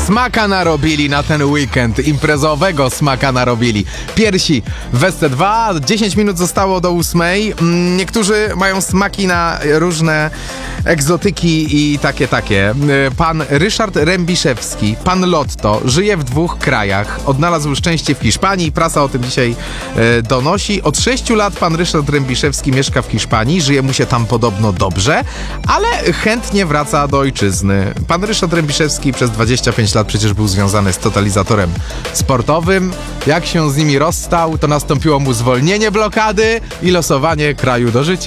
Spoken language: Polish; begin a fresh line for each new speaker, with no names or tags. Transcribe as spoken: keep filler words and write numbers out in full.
Smaka narobili na ten weekend, imprezowego smaka narobili. Piersi w S C dwa, dziesięć minut zostało do ósmej. Niektórzy mają smaki na różne egzotyki i takie, takie. Pan Ryszard Rębiszewski, pan Lotto, żyje w dwóch krajach. Odnalazł szczęście w Hiszpanii, prasa o tym dzisiaj e, donosi. Od sześciu lat pan Ryszard Rębiszewski mieszka w Hiszpanii, żyje mu się tam podobno dobrze, ale chętnie wraca do ojczyzny. Pan Ryszard Rębiszewski przez dwadzieścia pięć lat przecież był związany z Totalizatorem sportowym. Jak się z nimi rozstał, to nastąpiło mu zwolnienie blokady i losowanie kraju do życia.